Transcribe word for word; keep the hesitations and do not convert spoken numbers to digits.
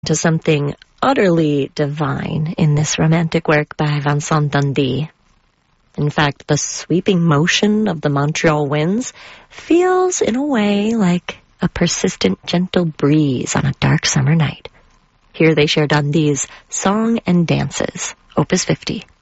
to something utterly divine in this romantic work by Vincent Dundee. In fact, the sweeping motion of the Montreal winds feels, in a way, like a persistent, gentle breeze on a dark summer night. Here they share Dundee's Song and Dances, Opus fifty.